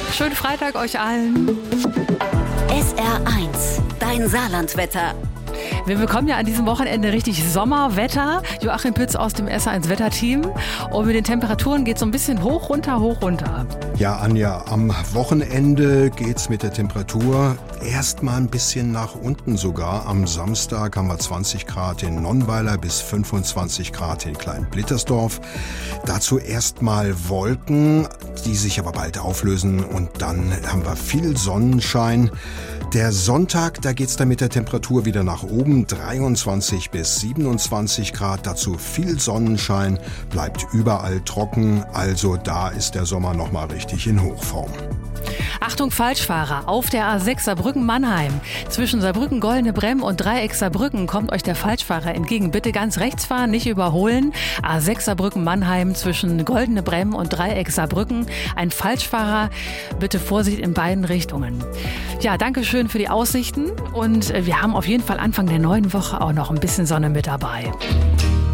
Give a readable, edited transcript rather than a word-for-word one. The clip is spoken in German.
Schönen Freitag euch allen. SR1, dein Saarlandwetter. Wir bekommen ja an diesem Wochenende richtig Sommerwetter. Joachim Pütz aus dem SR1 Wetterteam. Und mit den Temperaturen geht es so ein bisschen hoch, runter, hoch, runter. Ja, Anja, am Wochenende geht's mit der Temperatur erstmal ein bisschen nach unten sogar. Am Samstag haben wir 20 Grad in Nonnweiler bis 25 Grad in Kleinblittersdorf. Dazu erstmal Wolken, die sich aber bald auflösen und dann haben wir viel Sonnenschein. Der Sonntag, da geht's dann mit der Temperatur wieder nach oben, 23 bis 27 Grad, dazu viel Sonnenschein, bleibt überall trocken, also da ist der Sommer nochmal richtig in Hochform. Achtung Falschfahrer, auf der A6 Saarbrücken-Mannheim. Zwischen Saarbrücken-Goldene Bremm und Dreieck Saarbrücken kommt euch der Falschfahrer entgegen. Bitte ganz rechts fahren, nicht überholen. A6 Saarbrücken-Mannheim zwischen Goldene Bremm und Dreieck Saarbrücken. Ein Falschfahrer, bitte Vorsicht in beiden Richtungen. Ja, danke schön für die Aussichten und wir haben auf jeden Fall Anfang der neuen Woche auch noch ein bisschen Sonne mit dabei.